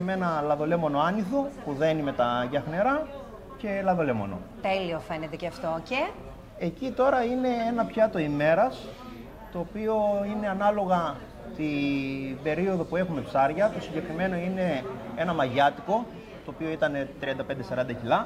Με ένα λαδολέμονο άνηθο που δένει με τα γιαχνερά και λαδολέμονο. Τέλειο φαίνεται και αυτό. Και εκεί τώρα είναι ένα πιάτο ημέρας, το οποίο είναι ανάλογα την περίοδο που έχουμε ψάρια. Το συγκεκριμένο είναι ένα μαγιάτικο, το οποίο ήταν 35-40 κιλά.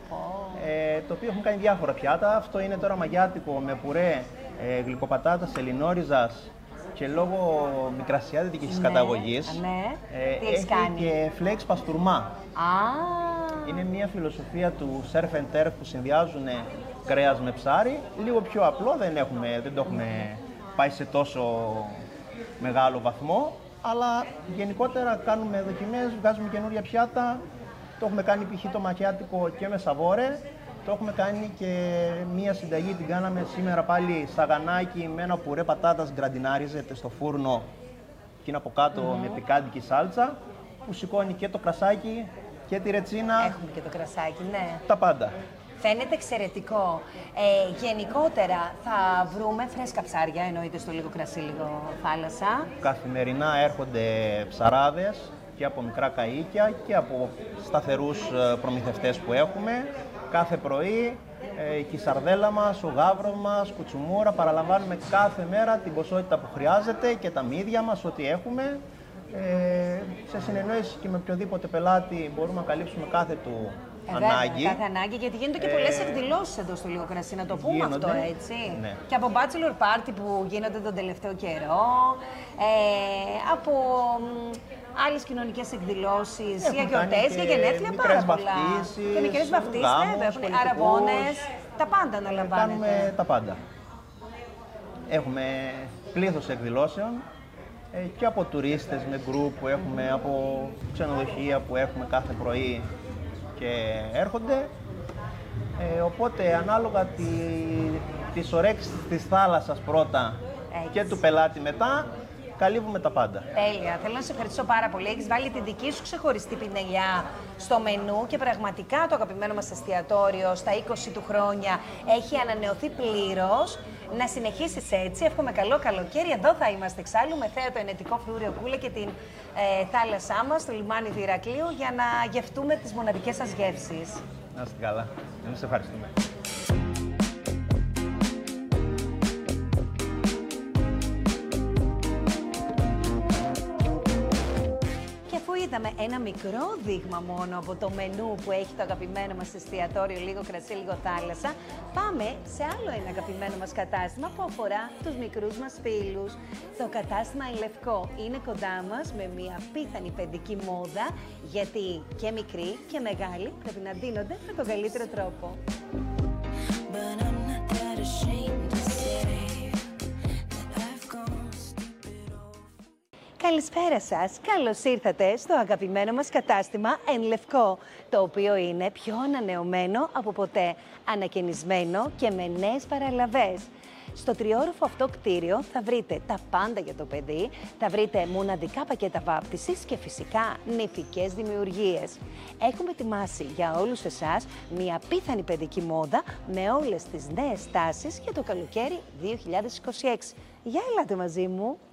Το οποίο έχουμε κάνει διάφορα πιάτα. Αυτό είναι τώρα μαγιάτικο με πουρέ γλυκοπατάτας, ελληνόριζας και λόγω μικρασιάτικης καταγωγής. Έχει και φλέξ παστούρμα. Είναι μια φιλοσοφία του surf and turf που συνδυάζουν κρέας με ψάρι. Λίγο πιο απλό, δεν το έχουμε πάει σε τόσο μεγάλο βαθμό, αλλά γενικότερα κάνουμε δοκιμές, βγάζουμε καινούρια πιάτα. Το έχουμε κάνει π.χ. το μαγιάτικο και με σαβόρε. Το έχουμε κάνει και μία συνταγή, την κάναμε σήμερα πάλι σαγανάκι με ένα πουρέ πατάτας γκραντινάριζεται στο φούρνο και είναι από κάτω με πικάντικη σάλτσα που σηκώνει και το κρασάκι και τη ρετσίνα. Έχουμε και το κρασάκι, ναι. Τα πάντα. Φαίνεται εξαιρετικό. Γενικότερα θα βρούμε φρέσκα ψάρια, εννοείται στο λίγο κρασί, λίγο θάλασσα. Καθημερινά έρχονται ψαράδες και από μικρά καΐκια και από σταθερούς προμηθευτές που έχουμε. Κάθε πρωί η σαρδέλα μας, ο γάβρος μας, κουτσουμούρα, παραλαμβάνουμε κάθε μέρα την ποσότητα που χρειάζεται και τα μύδια μας, ό,τι έχουμε. Σε συνεννόηση και με οποιοδήποτε πελάτη μπορούμε να καλύψουμε κάθε του ανάγκη. Κάθε ανάγκη, γιατί γίνονται και πολλές εκδηλώσεις εδώ στο Λίγο Κρασί, να το πούμε αυτό, έτσι. Ναι. Και από bachelor party που γίνονται τον τελευταίο καιρό, από άλλες κοινωνικές εκδηλώσεις, για γιορτές, για γενέθλια, πάρα πολλά. Και μικρές βαφτίσεις, βέβαια, αραβώνες, τα πάντα αναλαμβάνετε. Κάνουμε τα πάντα. Έχουμε πλήθος εκδηλώσεων και από τουρίστες με γκρουπ που έχουμε, από ξενοδοχεία που έχουμε κάθε πρωί και έρχονται. Οπότε ανάλογα τις ωρέξεις της θάλασσας πρώτα και του πελάτη μετά, καλύβουμε τα πάντα. Τέλεια. Θέλω να σε ευχαριστήσω πάρα πολύ. Έχεις βάλει την δική σου ξεχωριστή πινελιά στο μενού και πραγματικά το αγαπημένο μας εστιατόριο στα 20 του χρόνια έχει ανανεωθεί πλήρως. Να συνεχίσεις έτσι. Εύχομαι καλό καλοκαίρι. Εδώ θα είμαστε εξάλλου με θέα το ενετικό φρούριο Κούλα και την θάλασσά μας στο λιμάνι του Ηρακλείου για να γευτούμε τις μοναδικές σας γεύσεις. Να είστε καλά. Εμείς ευχαριστούμε. Είδαμε ένα μικρό δείγμα μόνο από το μενού που έχει το αγαπημένο μας εστιατόριο Λίγο Κρασί, Λίγο Θάλασσα. Πάμε σε άλλο ένα αγαπημένο μας κατάστημα που αφορά τους μικρούς μας φίλους. Το κατάστημα Εν Λευκό είναι κοντά μας με μια απίθανη παιδική μόδα, γιατί και μικροί και μεγάλοι πρέπει να ντύνονται με τον καλύτερο τρόπο. Καλησπέρα σας. Καλώς ήρθατε στο αγαπημένο μας κατάστημα Εν Λευκό, το οποίο είναι πιο ανανεωμένο από ποτέ, ανακαινισμένο και με νέες παραλαβές. Στο τριόροφο αυτό κτίριο θα βρείτε τα πάντα για το παιδί, θα βρείτε μοναδικά πακέτα βάπτισης και φυσικά νηφικές δημιουργίες. Έχουμε ετοιμάσει για όλους εσάς μια απίθανη παιδική μόδα με όλες τις νέες τάσεις για το καλοκαίρι 2026. Για ελάτε μαζί μου!